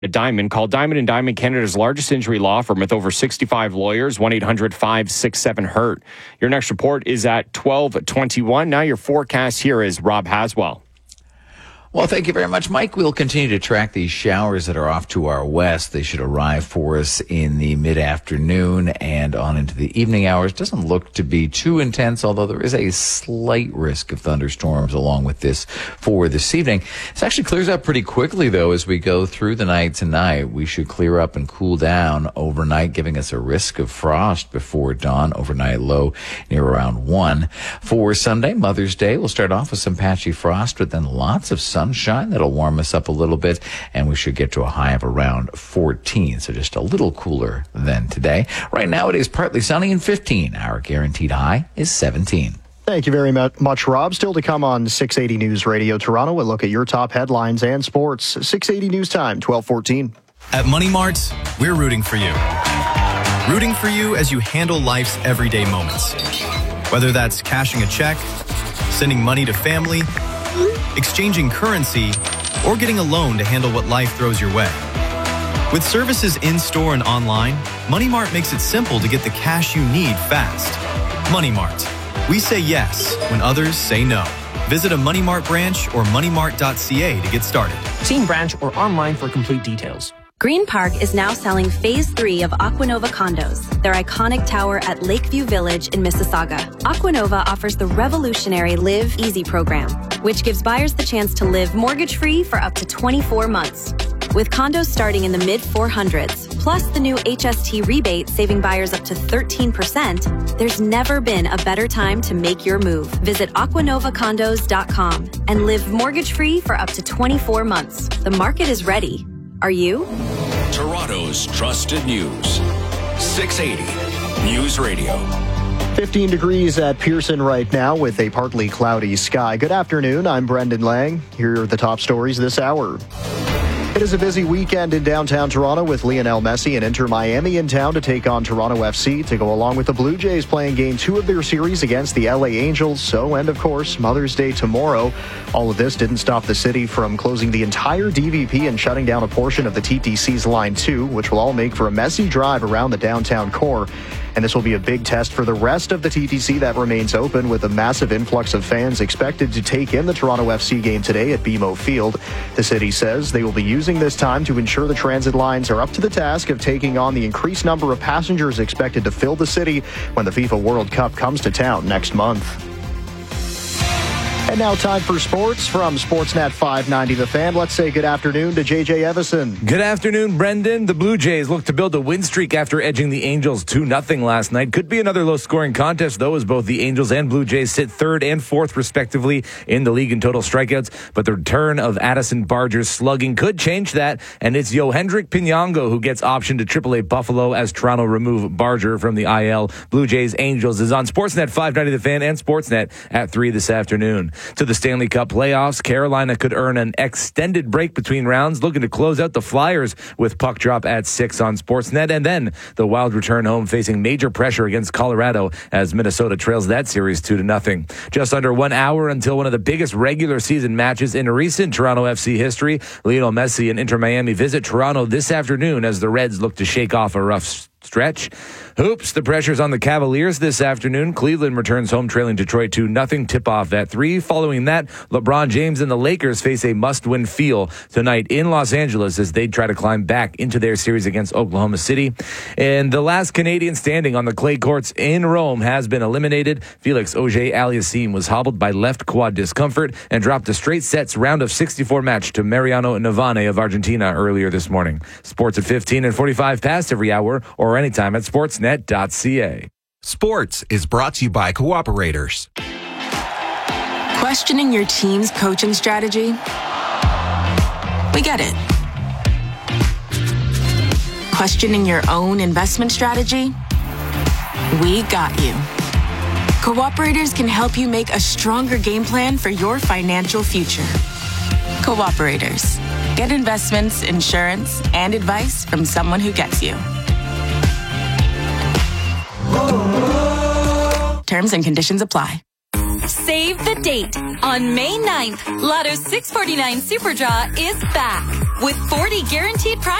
Diamond. Call Diamond & Diamond, Canada's largest injury law firm with over 65 lawyers. 1-800-567-HURT. Your next report is at 12:21. Now your forecast here is Rob Haswell. Well, thank you very much, Mike. We'll continue to track these showers that are off to our west. They should arrive for us in the mid-afternoon and on into the evening hours. Doesn't look to be too intense, although there is a slight risk of thunderstorms along with this for this evening. This actually clears up pretty quickly, though, as we go through the night tonight. We should clear up and cool down overnight, giving us a risk of frost before dawn. Overnight low near around 1. For Sunday, Mother's Day, we'll start off with some patchy frost, but then lots of sunshine that'll warm us up a little bit, and we should get to a high of around 14, so just a little cooler than today. Right now it is partly sunny and 15. Our guaranteed high is 17. Thank you very much, Rob. Still to come on 680 News Radio Toronto. We'll look at your top headlines and sports. 680 News Time, 12:14. At Money Mart, we're rooting for you. Rooting for you as you handle life's everyday moments. Whether that's cashing a check, sending money to family, exchanging currency, or getting a loan to handle what life throws your way. With services in-store and online, Money Mart makes it simple to get the cash you need fast. Money Mart. We say yes when others say no. Visit a Money Mart branch or moneymart.ca to get started. See in branch or online for complete details. Green Park is now selling Phase 3 of Aquanova condos, their iconic tower at Lakeview Village in Mississauga. Aquanova offers the revolutionary Live Easy program, which gives buyers the chance to live mortgage-free for up to 24 months. With condos starting in the mid-400s, plus the new HST rebate saving buyers up to 13%, there's never been a better time to make your move. Visit aquanovacondos.com and live mortgage-free for up to 24 months. The market is ready. Are you? Toronto's trusted news. 680 News Radio. 15 degrees at Pearson right now with a partly cloudy sky. Good afternoon. I'm Brendan Lang. Here are the top stories this hour. It is a busy weekend in downtown Toronto with Lionel Messi and Inter Miami in town to take on Toronto FC to go along with the Blue Jays playing Game 2 of their series against the LA Angels. So, and of course, Mother's Day tomorrow. All of this didn't stop the city from closing the entire DVP and shutting down a portion of the TTC's Line 2, which will all make for a messy drive around the downtown core. And this will be a big test for the rest of the TTC that remains open, with a massive influx of fans expected to take in the Toronto FC game today at BMO Field. The city says they will be using this time to ensure the transit lines are up to the task of taking on the increased number of passengers expected to fill the city when the FIFA World Cup comes to town next month. And now time for sports from Sportsnet 590 The Fan. Let's say good afternoon to JJ Evison. Good afternoon, Brendan. The Blue Jays look to build a win streak after edging the Angels 2-0 last night. Could be another low-scoring contest, though, as both the Angels and Blue Jays sit third and fourth, respectively, in the league in total strikeouts. But the return of Addison Barger's slugging could change that, and it's Yohendrick Pinango who gets optioned to AAA Buffalo as Toronto remove Barger from the IL. Blue Jays Angels is on Sportsnet 590 The Fan and Sportsnet at 3 this afternoon. To the Stanley Cup playoffs, Carolina could earn an extended break between rounds, looking to close out the Flyers with puck drop at 6 on Sportsnet. And then the Wild return home, facing major pressure against Colorado as Minnesota trails that series 2-0. Just under 1 hour until one of the biggest regular season matches in recent Toronto FC history. Lionel Messi and Inter Miami visit Toronto this afternoon as the Reds look to shake off a rough stretch. Hoops, the pressure's on the Cavaliers this afternoon. Cleveland returns home trailing Detroit 2-0, tip-off at 3. Following that, LeBron James and the Lakers face a must-win feel tonight in Los Angeles as they try to climb back into their series against Oklahoma City. And the last Canadian standing on the clay courts in Rome has been eliminated. Felix Auger-Aliassime was hobbled by left quad discomfort and dropped a straight sets round of 64 match to Mariano Navane of Argentina earlier this morning. Sports at 15 and 45 past every hour or anytime at sportsnet.ca. Sports is brought to you by Cooperators. Questioning your team's coaching strategy? We get it. Questioning your own investment strategy? We got you. Cooperators can help you make a stronger game plan for your financial future. Cooperators. Get investments, insurance, and advice from someone who gets you. Terms and conditions apply. Save the date. On May 9th, Lotto 649 Super Draw is back. with 40 guaranteed prizes.